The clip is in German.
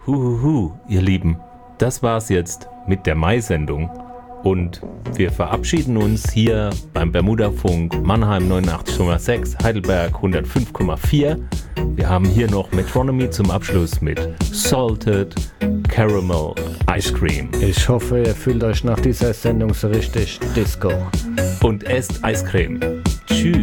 Ihr Lieben, das war's jetzt mit der Mai-Sendung. Und wir verabschieden uns hier beim Bermudafunk Mannheim 89,6, Heidelberg 105,4. Wir haben hier noch Metronomy zum Abschluss mit Salted Caramel Ice Cream. Ich hoffe, ihr fühlt euch nach dieser Sendung so richtig Disco. Und esst Eiscreme. Tschüss.